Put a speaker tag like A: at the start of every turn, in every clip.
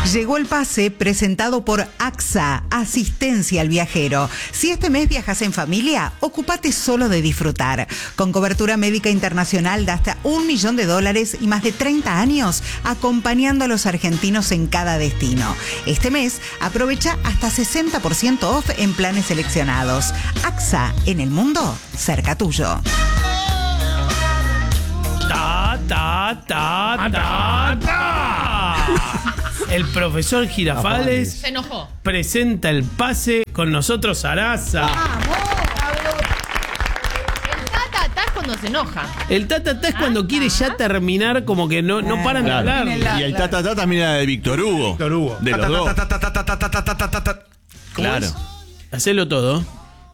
A: Llegó el pase presentado por AXA, Asistencia al Viajero. Si este mes viajas en familia, ocúpate solo de disfrutar. Con cobertura médica internacional de hasta $1 millón y más de 30 años acompañando a los argentinos en cada destino. Este mes aprovecha hasta 60% off en planes seleccionados. AXA, en el mundo, cerca tuyo.
B: El profesor Girafales
C: se enojó.
B: Presenta el pase con nosotros, Sarasa.
C: ¡Vamos! El ta es cuando se enoja.
B: El ta es cuando quiere ya terminar, como que no paran de hablar.
D: Y el ta también era de Víctor Hugo.
E: Víctor Hugo.
D: De los dos. Claro.
B: Hacelo todo.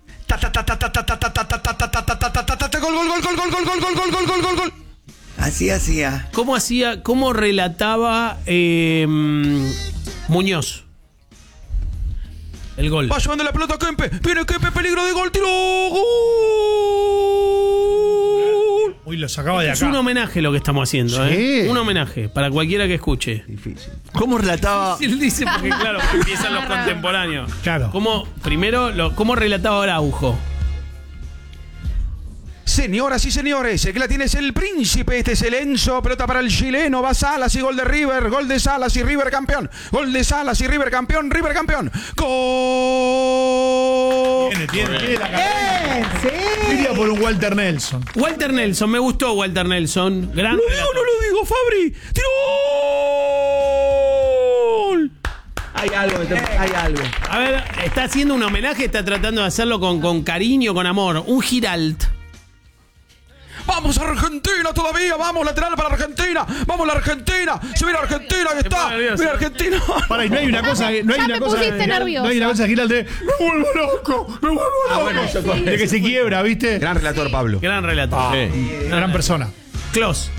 F: Gol. Así hacía.
B: ¿Cómo relataba Muñoz el gol?
E: Va llevando la pelota Kempe. Viene Kempe, peligro de gol. Tiro. Gol. Uy, lo sacaba de acá.
B: Es un homenaje lo que estamos haciendo,
E: Sí.
B: Un homenaje para cualquiera que escuche.
F: Difícil.
D: ¿Cómo relataba?
B: Él dice porque, claro, empiezan los contemporáneos.
E: Claro.
B: ¿Cómo relataba Araujo?
E: Señoras y señores, el que la tiene es el príncipe, este es el Enzo, pelota para el chileno, va Salas y gol de River, gol de Salas y River campeón, gol de Salas y River campeón, gol.
G: Tiene la cabeza. Iría por un Walter Nelson.
B: Walter Nelson, me gustó Walter Nelson. Gran
E: Lo digo,
B: relator.
E: no lo digo, Fabri, tiró.
F: Hay algo.
B: A ver, está haciendo un homenaje, está tratando de hacerlo con cariño, con amor. Un Giralt.
E: Vamos a Argentina todavía, vamos lateral para Argentina, vamos la Argentina, se viene Argentina, que está, mira Argentina.
G: Para, y no hay una cosa, no hay
C: Ya
G: una
C: te
G: cosa,
C: pusiste nervioso.
G: no hay una cosa Giral de me vuelvo loco. De que se quiebra, ¿viste?
F: Gran relator, Pablo.
B: Gran relator.
G: Gran persona.
B: Klos.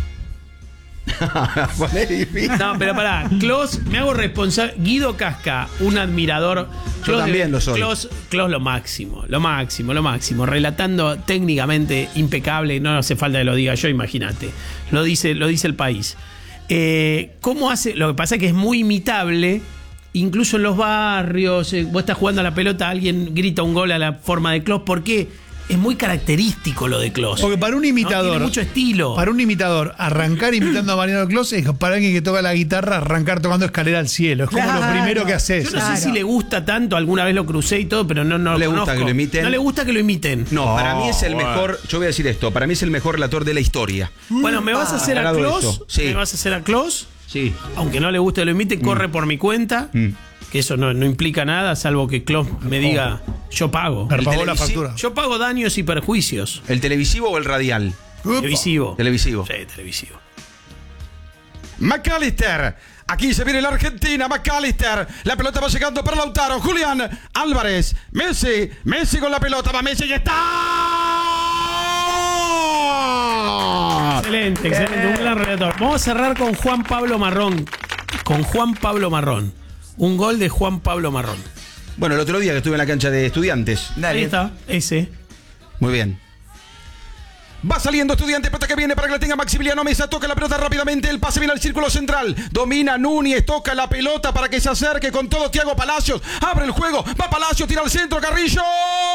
F: Es difícil.
B: No, pero pará. Klos, me hago responsable. Guido Casca, un admirador.
F: Yo también lo soy.
B: Klos lo máximo. Relatando técnicamente impecable. No hace falta que lo diga yo, imagínate. Lo dice el país. ¿Cómo hace? Lo que pasa es que es muy imitable. Incluso en los barrios, vos estás jugando a la pelota, alguien grita un gol a la forma de Klos. ¿Por qué? Es muy característico lo de Klos.
G: Porque para un imitador,
B: tiene mucho estilo.
G: Para un imitador, arrancar imitando a Mariano Klos es para alguien que toca la guitarra, arrancar tocando Escalera al Cielo. Es como lo primero que haces.
B: Yo no sé si le gusta tanto, alguna vez lo crucé y todo, pero no
F: le
B: conozco.
F: gusta que lo imiten.
B: No le gusta que lo imiten.
F: No, para mí es el mejor, yo voy a decir esto, para mí es el mejor relator de la historia.
B: Bueno, ¿me vas a hacer a
F: aclarado
B: Klos?
F: eso. Sí.
B: ¿Me vas a hacer a Klos?
F: Sí.
B: Aunque no le guste que lo imiten, corre por mi cuenta. Que eso no implica nada, salvo que Klos me diga, yo pago.
G: Me pagó la
F: televisi-
G: factura.
B: Yo pago daños y perjuicios.
F: ¿El televisivo o el radial?
B: Televisivo.
F: Televisivo.
B: Sí, televisivo.
E: McAllister. Aquí se viene la Argentina, McAllister. La pelota va llegando para Lautaro. Julián Álvarez. Messi con la pelota. Va Messi y está.
B: Excelente. Un gran relator. Vamos a cerrar con Juan Pablo Marrón. Un gol de Juan Pablo Marrón.
F: Bueno, el otro día que estuve en la cancha de Estudiantes.
B: Ahí está, ese.
F: Muy bien.
E: Va saliendo Estudiante, pelota que viene para que la tenga Maximiliano Mesa, toca la pelota rápidamente, el pase viene al círculo central, domina Núñez, toca la pelota para que se acerque con todo Thiago Palacios, abre el juego, va Palacios, tira al centro, Carrillo.